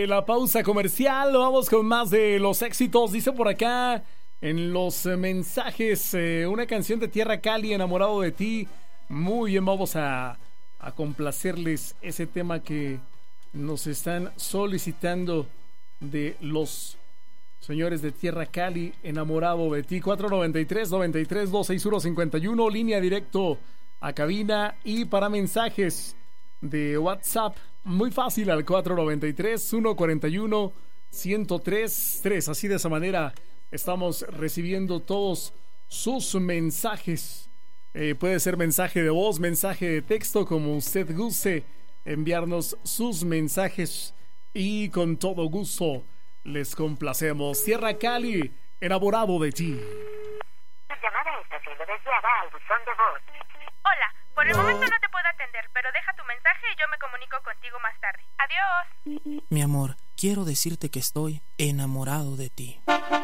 La pausa comercial, vamos con más de los éxitos. Dice por acá en los mensajes una canción de Tierra Cali, Enamorado de ti. Muy bien, vamos a complacerles ese tema que nos están solicitando de los señores de Tierra Cali, Enamorado de ti. 493-93-261-51, línea directo a cabina, y para mensajes de WhatsApp, muy fácil, al 493-141-1033. Así, de esa manera estamos recibiendo todos sus mensajes. Puede ser mensaje de voz, mensaje de texto, como usted guste enviarnos sus mensajes, y con todo gusto les complacemos. Tierra Cali, Enamorado de ti. Tu llamada está siendo desviada al buzón de voz. Hola, por el momento no te puedo atender, pero deja tu mensaje y yo me comunico contigo más tarde. Adiós. Mi amor, quiero decirte que estoy enamorado de ti.